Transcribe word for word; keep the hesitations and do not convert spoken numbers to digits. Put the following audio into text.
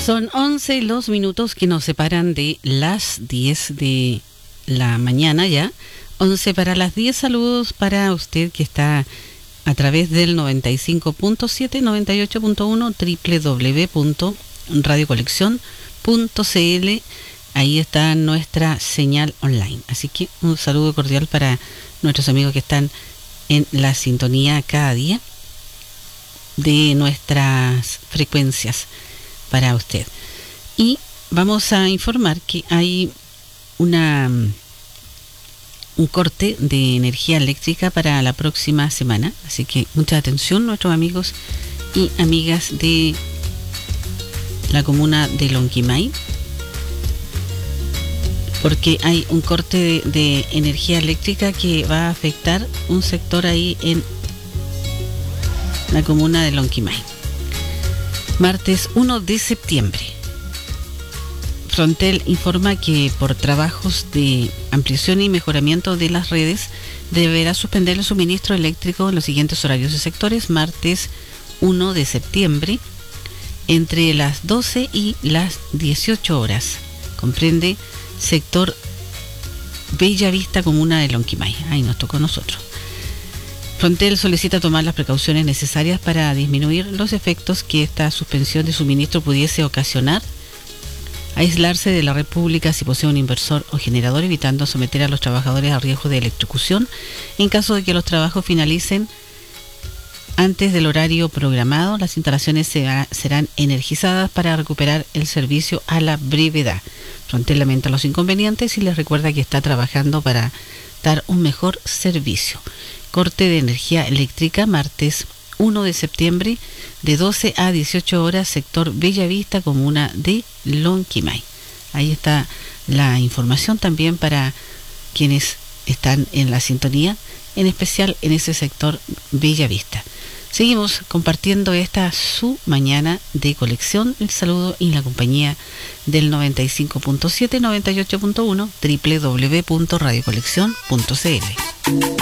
Son once los minutos que nos separan de las diez de la mañana ya. once para las diez. Saludos para usted que está a través del noventa y cinco punto siete, noventa y ocho punto uno, doble u doble u doble u punto radio colección punto c l. Ahí está nuestra señal online. Así que un saludo cordial para nuestros amigos que están en la sintonía cada día de nuestras frecuencias para usted. Y vamos a informar que hay una un corte de energía eléctrica para la próxima semana, así que mucha atención nuestros amigos y amigas de la comuna de Lonquimay, porque hay un corte de, de energía eléctrica que va a afectar un sector ahí en la comuna de Lonquimay. Martes uno de septiembre. Frontel informa que por trabajos de ampliación y mejoramiento de las redes deberá suspender el suministro eléctrico en los siguientes horarios y sectores. Martes uno de septiembre entre las doce y las dieciocho horas. Comprende sector Bella Vista, comuna de Lonquimay. Ahí nos tocó a nosotros. Frontel solicita tomar las precauciones necesarias para disminuir los efectos que esta suspensión de suministro pudiese ocasionar. Aislarse de la red pública si posee un inversor o generador, evitando someter a los trabajadores a riesgo de electrocución en caso de que los trabajos finalicen antes del horario programado. Las instalaciones serán energizadas para recuperar el servicio a la brevedad. Frontel lamenta los inconvenientes y les recuerda que está trabajando para dar un mejor servicio. Corte de energía eléctrica martes uno de septiembre de doce a dieciocho horas, sector Bella Vista, comuna de Lonquimay. Ahí está la información también para quienes están en la sintonía, en especial en ese sector Bella Vista. Seguimos compartiendo esta su mañana de colección. El saludo y la compañía del noventa y cinco punto siete, noventa y ocho punto uno, doble u doble u doble u punto radio colección punto c l.